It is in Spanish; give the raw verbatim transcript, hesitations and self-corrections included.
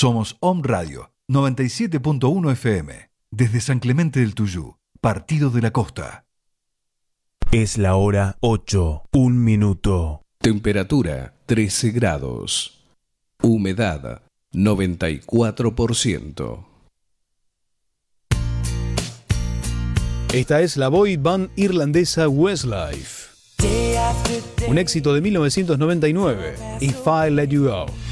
Somos Om Radio noventa y siete punto uno F M, desde San Clemente del Tuyú, Partido de la Costa. Es la hora ocho, un minuto. Temperatura trece grados. Humedad noventa y cuatro por ciento. Esta es la boy band irlandesa Westlife. Un éxito de mil novecientos noventa y nueve, If I Let You Go.